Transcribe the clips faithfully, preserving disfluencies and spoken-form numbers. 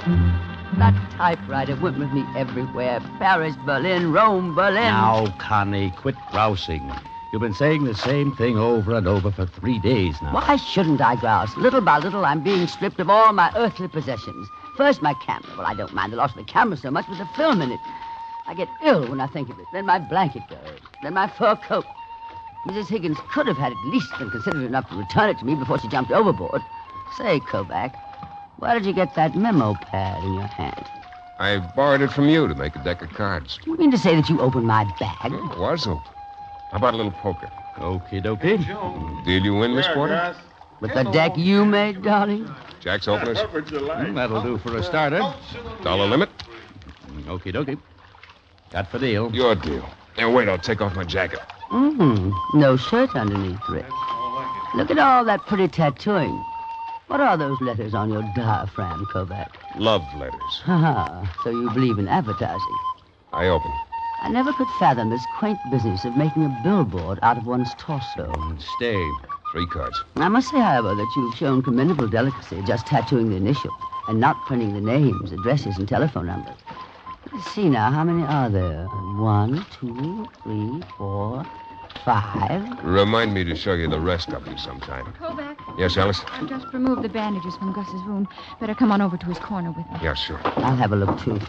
That typewriter went with me everywhere. Paris, Berlin, Rome, Berlin. Now, Connie, quit grousing. You've been saying the same thing over and over for three days now. Why shouldn't I grouse? Little by little, I'm being stripped of all my earthly possessions. First, my camera. Well, I don't mind the loss of the camera so much, but the film in it. I get ill when I think of it. Then my blanket goes. Then my fur coat. Missus Higgins could have had at least been considerate enough to return it to me before she jumped overboard. Say, Kovac, where did you get that memo pad in your hand? I borrowed it from you to make a deck of cards. Do you mean to say that you opened my bag? It was open. How about a little poker? Okie dokie. Did you win, Miss Porter? With the deck you made, darling? Jack's openers? Mm, that'll do for a starter. Dollar limit? Okie dokie. Got the deal. Your deal. Now, wait, I'll take off my jacket. Mm-hmm. No shirt underneath, Rick. Look at all that pretty tattooing. What are those letters on your diaphragm, Kovac? Love letters. Ha So you believe in advertising. I open. I never could fathom this quaint business of making a billboard out of one's torso. Stay. Three cards. I must say, however, that you've shown commendable delicacy just tattooing the initials and not printing the names, addresses, and telephone numbers. Let's see now, how many are there? One, two, three, four, five. Remind me to show you the rest of you sometime. Kovac? Yes, Alice? I've just removed the bandages from Gus's wound. Better come on over to his corner with me. Yeah, sure. I'll have a look, too.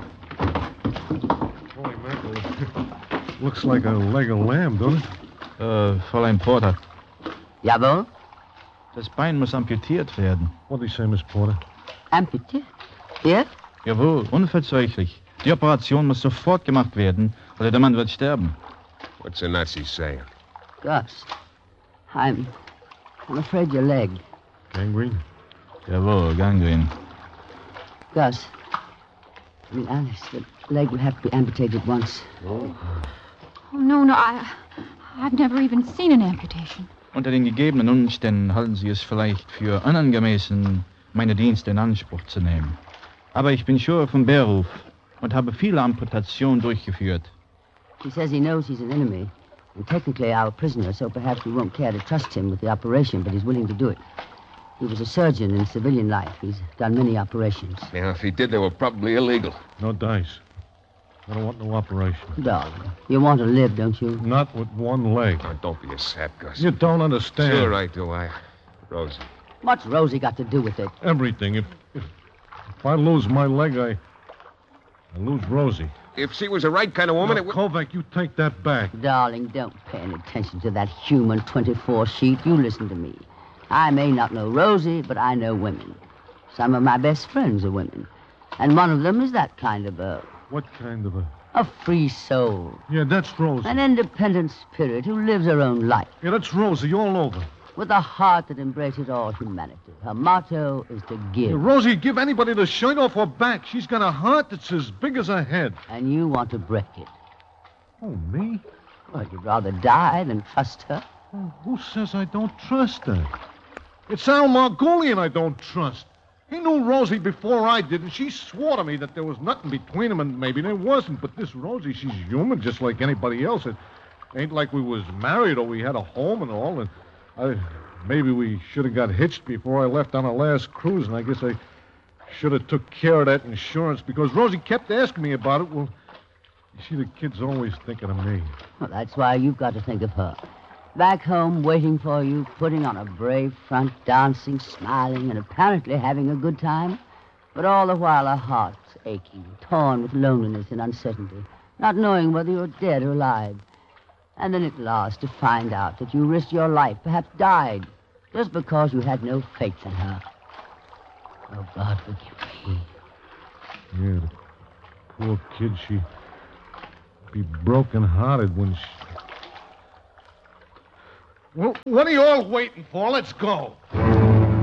Holy mackerel. Looks like a leg of lamb, don't it? Äh, Fräulein Porter. Jawohl? Das Bein muss amputiert werden. What did he say, Miss Porter? Amputiert? Yes? Jawohl, unverzüglich. Die Operation muss sofort gemacht werden, oder der Mann wird sterben. What's the Nazi saying? Gus, I'm... I'm afraid your leg. Gangrene? Jawohl, gangrene. Gus, I mean, Alice, the leg will have to be amputated at once. Oh, no, no, I... I've never even seen an amputation. Unter den gegebenen Umständen halten Sie es vielleicht für unangemessen, meine Dienste in Anspruch zu nehmen. Aber ich bin Schur vom Beruf und habe viele Amputationen durchgeführt. He says he knows he's an enemy, and technically our prisoner, so perhaps we won't care to trust him with the operation, but he's willing to do it. He was a surgeon in civilian life. He's done many operations. Yeah, if he did, they were probably illegal. No dice. I don't want no operation. Darling, you want to live, don't you? Not with one leg. Oh, don't be a sap, Gus. You don't understand. Sure I do. I... Rosie. What's Rosie got to do with it? Everything. If, if, if I lose my leg, I... I lose Rosie. If she was the right kind of woman, now, it would... Kovac, you take that back. Darling, don't pay any attention to that human twenty-four sheet. You listen to me. I may not know Rosie, but I know women. Some of my best friends are women. And one of them is that kind of a... What kind of a... A free soul. Yeah, that's Rosie. An independent spirit who lives her own life. Yeah, that's Rosie all over. With a heart that embraces all humanity. Her motto is to give. Yeah, Rosie, give anybody the shirt off her back. She's got a heart that's as big as her head. And you want to break it. Oh, me? Well, you'd rather die than trust her. Oh, who says I don't trust her? It's Al Margolian I don't trust. He knew Rosie before I did, and she swore to me that there was nothing between them, and maybe there wasn't. But this Rosie, she's human just like anybody else. It ain't like we was married or we had a home and all. And I, maybe we should have got hitched before I left on our last cruise, and I guess I should have took care of that insurance because Rosie kept asking me about it. Well, you see, the kid's always thinking of me. Well, that's why you've got to think of her. Back home, waiting for you, putting on a brave front, dancing, smiling, and apparently having a good time. But all the while, her heart's aching, torn with loneliness and uncertainty, not knowing whether you're dead or alive. And then at last to find out that you risked your life, perhaps died, just because you had no faith in her. Oh, God, forgive me. Yeah, the poor kid, she'd be broken-hearted when she... Well, what are you all waiting for? Let's go.